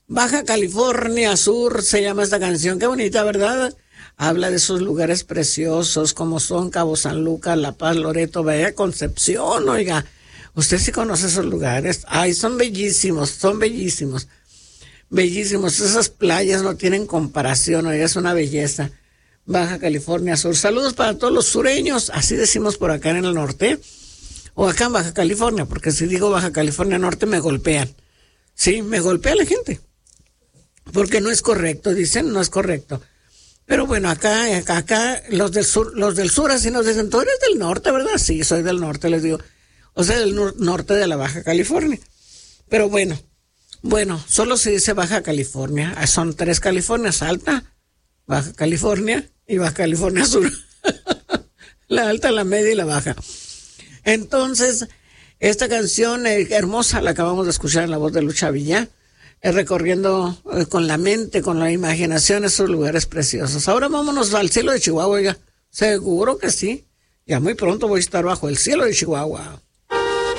Baja California Sur se llama esta canción. Qué bonita, ¿verdad? Habla de esos lugares preciosos como son Cabo San Lucas, La Paz, Loreto, Bahía Concepción, oiga. Usted sí conoce esos lugares. Ay, son bellísimos, son bellísimos. Bellísimos. Esas playas no tienen comparación, oiga, es una belleza. Baja California Sur. Saludos para todos los sureños, así decimos por acá en el norte, o acá en Baja California, porque si digo Baja California Norte me golpean. Sí, me golpea la gente. Porque no es correcto, dicen, no es correcto. Pero bueno, acá los del sur así nos dicen, tú eres del norte, ¿verdad? Sí, soy del norte, les digo. O sea, del norte de la Baja California. Pero bueno, solo se dice Baja California. Son 3 Californias, Alta, Baja California y Baja California Sur. La alta, la media y la baja. Entonces, esta canción hermosa la acabamos de escuchar en la voz de Lucha Villa, recorriendo con la mente, con la imaginación esos lugares preciosos. Ahora vámonos al cielo de Chihuahua, oiga. Seguro que sí. Ya muy pronto voy a estar bajo el cielo de Chihuahua.